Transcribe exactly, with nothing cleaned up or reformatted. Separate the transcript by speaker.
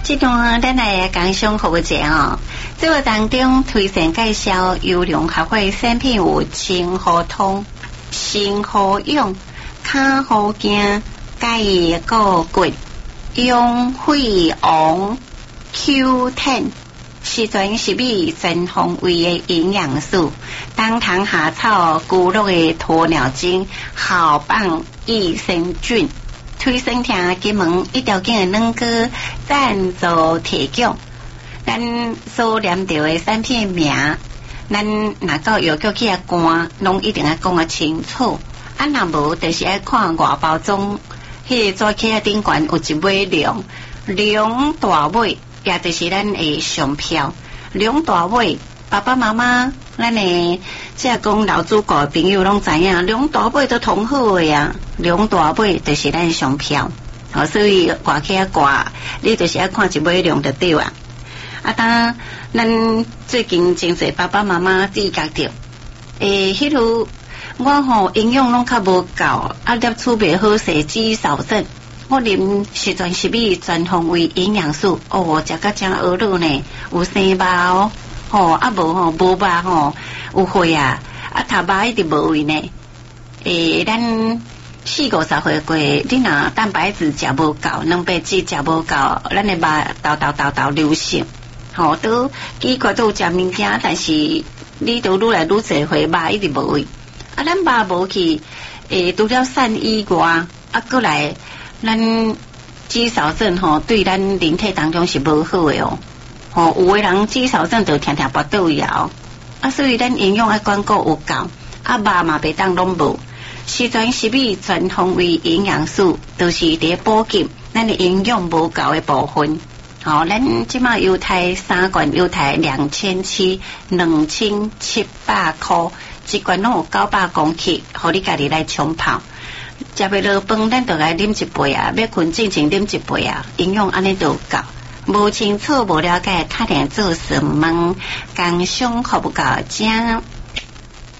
Speaker 1: 这段咱来讲上服务者哦，这个当中推荐介绍优良学会产品有清河通、新河用、卡河镜、钙固骨、用血王、Q 十。是全是米全方位的营养素，当糖下草、菇类的鸵鸟精、好棒益生菌。推荐听金门一条件的两个赞助提供，咱所念到的产品名，咱若到药局去啊看，拢一定要讲啊清楚。啊，若无就是要看外包装，迄个纸壳啊顶悬有一尾龙，龙大尾。也就是咱的商标，两大尾，爸爸妈妈，咱的即係講老主顧朋友攏知影，兩大尾都同好嘅呀，兩大尾就是咱商標，哦，所以掛起啊掛，你就是要看一尾龍就對啊。啊，當咱最近真濟爸爸媽媽自覺到，誒，迄路我吼營養攏較無夠，啊，攝取袂好勢，肌少症。我啉是全是米全方位营养素，哦，食到真餓了呢，有生肉，吼啊無吼無肉吼有血啊，啊頭肉一直無位呢。誒，咱四五十歲過，你若蛋白質食無夠，蛋白質食無夠，咱的肉豆豆豆豆流失，吼都奇怪都有食物件，但是你都愈來愈濟回肉一直無位，啊咱肉無去，誒除了散以外，啊過來。咱肌少症吼，对咱人体当中是无好的哦。吼，有的人肌少症就常常跋倒摇，啊，所以咱营养要管顾有够，啊，肉嘛袂当拢无。十全十美全方位营养素，都是伫补给咱的营养无够的部分。好，咱即马犹太三罐犹太两千七，两千七百块，一罐拢有九百公克，互你家己来冲泡。食袂落饭，咱就来啉一杯啊！要困之前啉一杯啊，营养安尼就够。无清楚、无了解，打电做询问，工商服务到正。